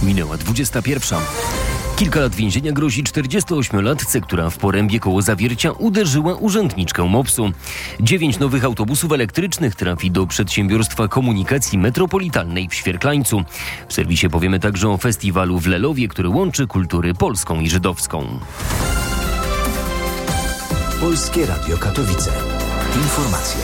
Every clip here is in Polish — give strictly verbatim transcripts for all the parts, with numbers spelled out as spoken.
minęła dwudziesta pierwsza. Kilka lat więzienia grozi czterdziestoośmiolatce, która w Porębie koło Zawiercia uderzyła urzędniczkę mopsu. Dziewięć nowych autobusów elektrycznych trafi do przedsiębiorstwa komunikacji metropolitalnej w Świerklańcu. W serwisie powiemy także o festiwalu w Lelowie, który łączy kultury polską i żydowską. Polskie Radio Katowice. Informacje.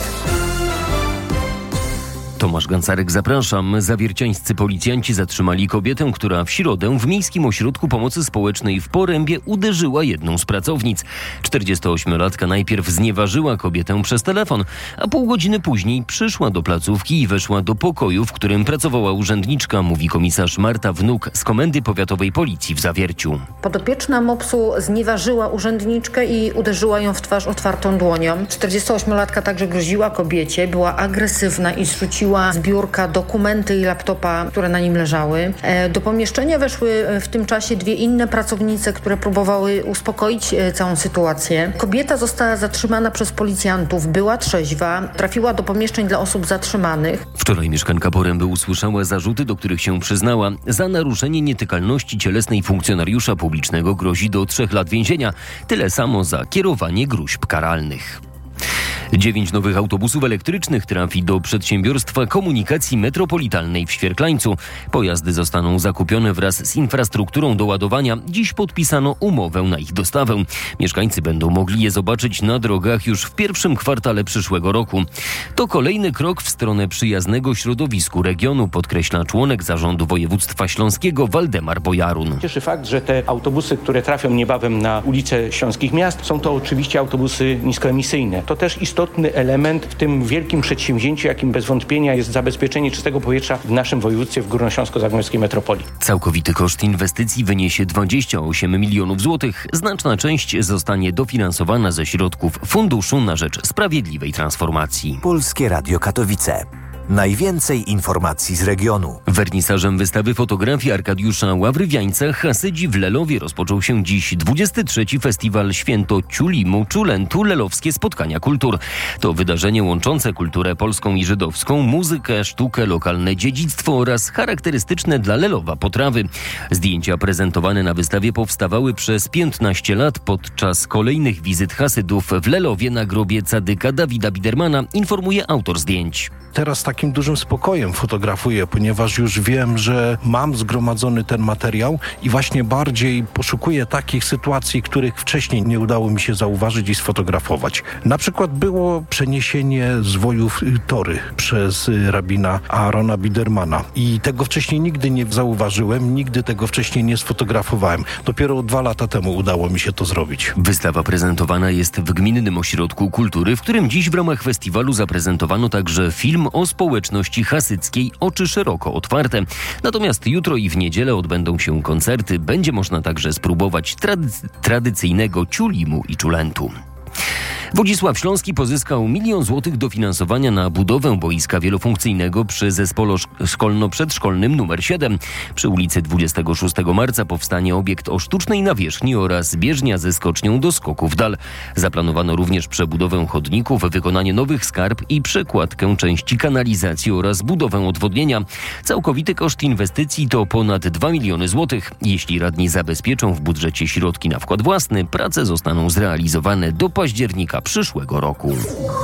Tomasz Gancarek, zapraszam. Zawierciańscy policjanci zatrzymali kobietę, która w środę w Miejskim Ośrodku Pomocy Społecznej w Porębie uderzyła jedną z pracownic. czterdziestoośmiolatka najpierw znieważyła kobietę przez telefon, a pół godziny później przyszła do placówki i weszła do pokoju, w którym pracowała urzędniczka, mówi komisarz Marta Wnuk z Komendy Powiatowej Policji w Zawierciu. Podopieczna mopsu znieważyła urzędniczkę i uderzyła ją w twarz otwartą dłonią. czterdziestoośmiolatka także groziła kobiecie, była agresywna i zrzuciła z biurka dokumenty i laptopa, które na nim leżały. Do pomieszczenia weszły w tym czasie dwie inne pracownice, które próbowały uspokoić całą sytuację. Kobieta została zatrzymana przez policjantów, była trzeźwa, trafiła do pomieszczeń dla osób zatrzymanych. Wczoraj mieszkanka Poręby usłyszała zarzuty, do których się przyznała. Za naruszenie nietykalności cielesnej funkcjonariusza publicznego grozi do trzech lat więzienia. Tyle samo za kierowanie gróźb karalnych. Dziewięć nowych autobusów elektrycznych trafi do przedsiębiorstwa komunikacji metropolitalnej w Świerklańcu. Pojazdy zostaną zakupione wraz z infrastrukturą do ładowania. Dziś podpisano umowę na ich dostawę. Mieszkańcy będą mogli je zobaczyć na drogach już w pierwszym kwartale przyszłego roku. To kolejny krok w stronę przyjaznego środowisku regionu, podkreśla członek zarządu województwa śląskiego Waldemar Bojarun. Cieszy fakt, że te autobusy, które trafią niebawem na ulice śląskich miast, są to oczywiście autobusy niskoemisyjne. To też istotny element w tym wielkim przedsięwzięciu, jakim bez wątpienia jest zabezpieczenie czystego powietrza w naszym województwie, w górnośląsko-zagłębskiej metropolii. Całkowity koszt inwestycji wyniesie dwadzieścia osiem milionów złotych. Znaczna część zostanie dofinansowana ze środków Funduszu na rzecz Sprawiedliwej Transformacji. Polskie Radio Katowice. Najwięcej informacji z regionu. Wernisażem wystawy fotografii Arkadiusza Ławrywiańca Hasydzi w Lelowie rozpoczął się dziś dwudziesty trzeci Festiwal Święto Ciulimu Czulentu Lelowskie Spotkania Kultur. To wydarzenie łączące kulturę polską i żydowską, muzykę, sztukę, lokalne dziedzictwo oraz charakterystyczne dla Lelowa potrawy. Zdjęcia prezentowane na wystawie powstawały przez piętnaście lat podczas kolejnych wizyt Hasydów w Lelowie na grobie cadyka Dawida Bidermana, informuje autor zdjęć. Teraz takim dużym spokojem fotografuję, ponieważ już wiem, że mam zgromadzony ten materiał i właśnie bardziej poszukuję takich sytuacji, których wcześniej nie udało mi się zauważyć i sfotografować. Na przykład było przeniesienie zwojów Tory przez rabina Aarona Bidermana i tego wcześniej nigdy nie zauważyłem, nigdy tego wcześniej nie sfotografowałem. Dopiero dwa lata temu udało mi się to zrobić. Wystawa prezentowana jest w Gminnym Ośrodku Kultury, w którym dziś w ramach festiwalu zaprezentowano także film o społeczności hasyckiej Oczy szeroko otwarte. Natomiast jutro i w niedzielę odbędą się koncerty. Będzie można także spróbować trady- tradycyjnego ciulimu i czulentu. Wodzisław Śląski pozyskał milion złotych dofinansowania na budowę boiska wielofunkcyjnego przy zespole szkolno-przedszkolnym numer siedem. Przy ulicy dwudziestego szóstego marca powstanie obiekt o sztucznej nawierzchni oraz bieżnia ze skocznią do skoku w dal. Zaplanowano również przebudowę chodników, wykonanie nowych skarp i przekładkę części kanalizacji oraz budowę odwodnienia. Całkowity koszt inwestycji to ponad dwa miliony złotych. Jeśli radni zabezpieczą w budżecie środki na wkład własny, prace zostaną zrealizowane do października przyszłego roku.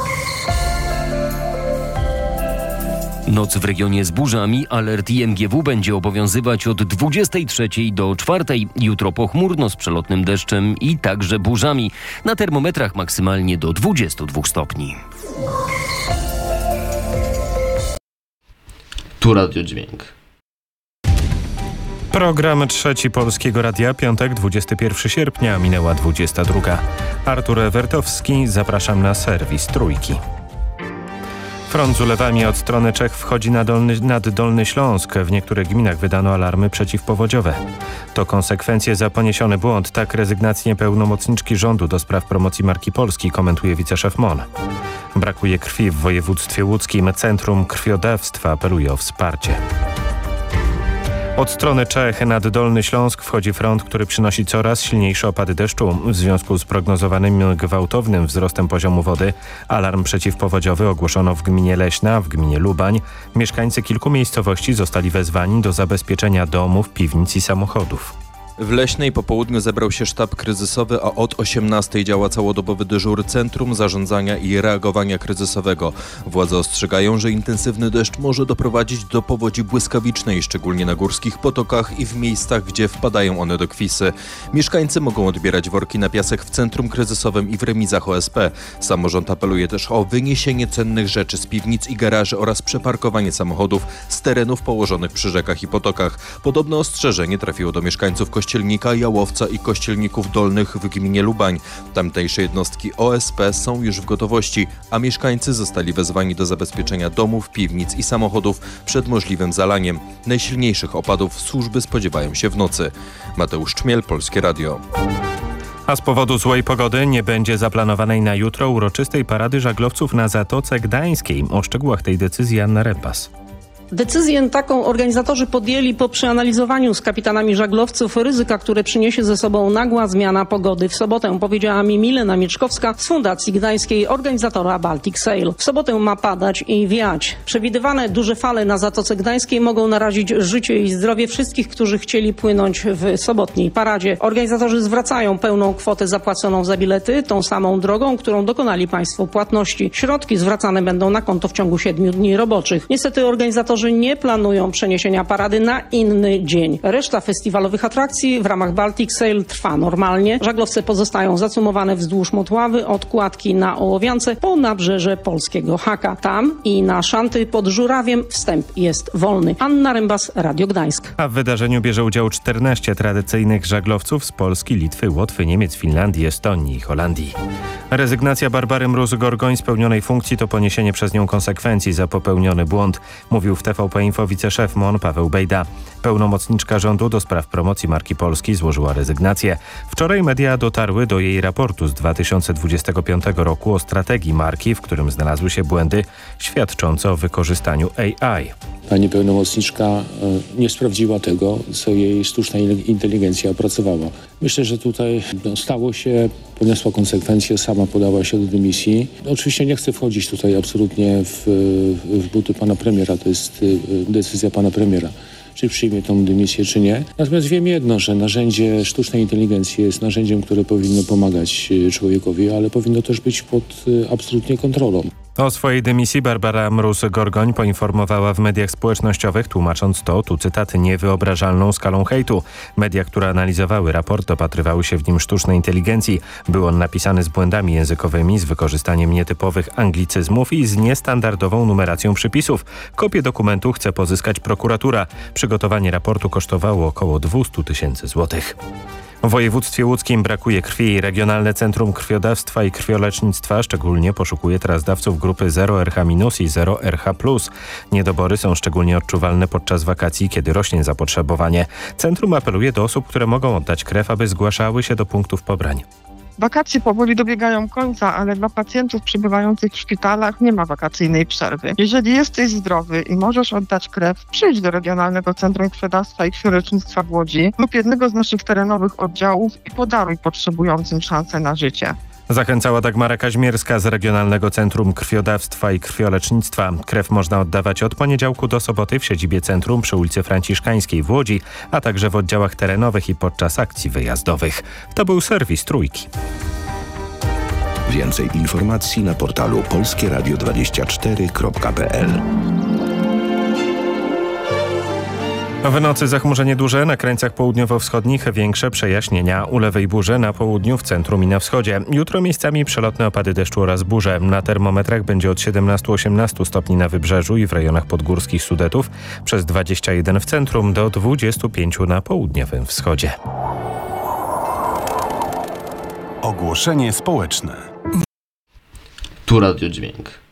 Noc w regionie z burzami. Alert I M G W będzie obowiązywać od dwudziestej trzeciej do czwartej. Jutro pochmurno z przelotnym deszczem i także burzami. Na termometrach maksymalnie do dwudziestu dwóch stopni. Tu Radio Dźwięk. Program Trzeci Polskiego Radia, piątek, dwudziestego pierwszego sierpnia, minęła dwudziesta druga. Artur Ewertowski, zapraszam na serwis Trójki. Front z ulewami od strony Czech wchodzi na dolny, nad Dolny Śląsk. W niektórych gminach wydano alarmy przeciwpowodziowe. To konsekwencje za poniesiony błąd. Tak rezygnację pełnomocniczki rządu do spraw promocji marki Polski komentuje wiceszef M O N. Brakuje krwi w województwie łódzkim. Centrum Krwiodawstwa apeluje o wsparcie. Od strony Czech nad Dolny Śląsk wchodzi front, który przynosi coraz silniejsze opady deszczu. W związku z prognozowanym gwałtownym wzrostem poziomu wody alarm przeciwpowodziowy ogłoszono w gminie Leśna, w gminie Lubań. Mieszkańcy kilku miejscowości zostali wezwani do zabezpieczenia domów, piwnic i samochodów. W Leśnej po południu zebrał się sztab kryzysowy, a od osiemnastej działa całodobowy dyżur Centrum Zarządzania i Reagowania Kryzysowego. Władze ostrzegają, że intensywny deszcz może doprowadzić do powodzi błyskawicznej, szczególnie na górskich potokach i w miejscach, gdzie wpadają one do Kwisy. Mieszkańcy mogą odbierać worki na piasek w Centrum Kryzysowym i w remizach O S P. Samorząd apeluje też o wyniesienie cennych rzeczy z piwnic i garaży oraz przeparkowanie samochodów z terenów położonych przy rzekach i potokach. Podobne ostrzeżenie trafiło do mieszkańców Kościelnika, Jałowca i Kościelników Dolnych w gminie Lubań. Tamtejsze jednostki O S P są już w gotowości, a mieszkańcy zostali wezwani do zabezpieczenia domów, piwnic i samochodów przed możliwym zalaniem. Najsilniejszych opadów służby spodziewają się w nocy. Mateusz Czmiel, Polskie Radio. A z powodu złej pogody nie będzie zaplanowanej na jutro uroczystej parady żaglowców na Zatoce Gdańskiej. O szczegółach tej decyzji Anna Repas. Decyzję taką organizatorzy podjęli po przeanalizowaniu z kapitanami żaglowców ryzyka, które przyniesie ze sobą nagła zmiana pogody w sobotę, powiedziała mi Milena Mieczkowska z Fundacji Gdańskiej, organizatora Baltic Sail. W sobotę ma padać i wiać. Przewidywane duże fale na Zatoce Gdańskiej mogą narazić życie i zdrowie wszystkich, którzy chcieli płynąć w sobotniej paradzie. Organizatorzy zwracają pełną kwotę zapłaconą za bilety, tą samą drogą, którą dokonali państwo płatności. Środki zwracane będą na konto w ciągu siedmiu dni roboczych. Niestety organizatorzy nie planują przeniesienia parady na inny dzień. Reszta festiwalowych atrakcji w ramach Baltic Sail trwa normalnie. Żaglowce pozostają zacumowane wzdłuż Motławy od Kładki na Ołowiance po nabrzeże polskiego Haka. Tam i na szanty pod Żurawiem wstęp jest wolny. Anna Rembas, Radio Gdańsk. A w wydarzeniu bierze udział czternaście tradycyjnych żaglowców z Polski, Litwy, Łotwy, Niemiec, Finlandii, Estonii i Holandii. Rezygnacja Barbary Mróz-Gorgoń z pełnionej funkcji to poniesienie przez nią konsekwencji za popełniony błąd, mówił w T V P Info wiceszef M O N Paweł Bejda. Pełnomocniczka rządu do spraw promocji marki Polski złożyła rezygnację. Wczoraj media dotarły do jej raportu z dwa tysiące dwudziestego piątego roku o strategii marki, w którym znalazły się błędy świadczące o wykorzystaniu A I. Pani pełnomocniczka nie sprawdziła tego, co jej sztuczna inteligencja opracowała. Myślę, że tutaj no, stało się, poniosła konsekwencje, sama podała się do dymisji. Oczywiście nie chcę wchodzić tutaj absolutnie w, w buty pana premiera, to jest decyzja pana premiera, czy przyjmie tą dymisję, czy nie. Natomiast wiem jedno, że narzędzie sztucznej inteligencji jest narzędziem, które powinno pomagać człowiekowi, ale powinno też być pod absolutnie kontrolą. O swojej dymisji Barbara Mróz-Gorgoń poinformowała w mediach społecznościowych, tłumacząc to, tu cytat, niewyobrażalną skalą hejtu. Media, które analizowały raport, dopatrywały się w nim sztucznej inteligencji. Był on napisany z błędami językowymi, z wykorzystaniem nietypowych anglicyzmów i z niestandardową numeracją przypisów. Kopię dokumentu chce pozyskać prokuratura. Przygotowanie raportu kosztowało około dwieście tysięcy złotych. W województwie łódzkim brakuje krwi. Regionalne Centrum Krwiodawstwa i Krwiolecznictwa szczególnie poszukuje teraz dawców grupy zero R H minus i zero R H plus. Niedobory są szczególnie odczuwalne podczas wakacji, kiedy rośnie zapotrzebowanie. Centrum apeluje do osób, które mogą oddać krew, aby zgłaszały się do punktów pobrań. Wakacje powoli dobiegają końca, ale dla pacjentów przebywających w szpitalach nie ma wakacyjnej przerwy. Jeżeli jesteś zdrowy i możesz oddać krew, przyjdź do Regionalnego Centrum Krwiodawstwa i Krwiolecznictwa w Łodzi lub jednego z naszych terenowych oddziałów i podaruj potrzebującym szansę na życie. Zachęcała Dagmara Kaźmierska z Regionalnego Centrum Krwiodawstwa i Krwiolecznictwa. Krew można oddawać od poniedziałku do soboty w siedzibie centrum przy ulicy Franciszkańskiej w Łodzi, a także w oddziałach terenowych i podczas akcji wyjazdowych. To był serwis Trójki. Więcej informacji na portalu polskie radio dwadzieścia cztery kropka p l. W nocy zachmurzenie duże, na krańcach południowo-wschodnich większe przejaśnienia. U lewej burze na południu, w centrum i na wschodzie. Jutro miejscami przelotne opady deszczu oraz burze. Na termometrach będzie od siedemnastu do osiemnastu stopni na wybrzeżu i w rejonach podgórskich Sudetów, przez dwadzieścia jeden w centrum do dwudziestu pięciu na południowym wschodzie. Ogłoszenie społeczne. Tu Radio Dźwięk.